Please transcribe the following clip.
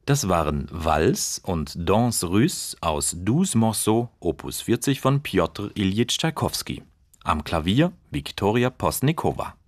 Das waren Valse und Danse russe aus 12 Morceaux, Opus 40 von Pjotr Iljitsch Tschaikowski. Am Klavier Viktoria Postnikova.